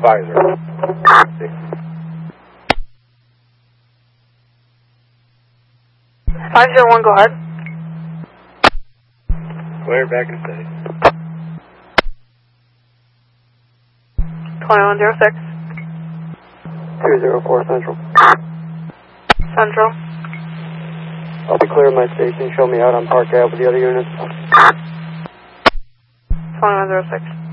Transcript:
Pfizer. 501, go ahead. Clear, back in state. 2106. 204 Central. Central. I'll be clear of my station. Show me out on Park Ave with the other units. 2106.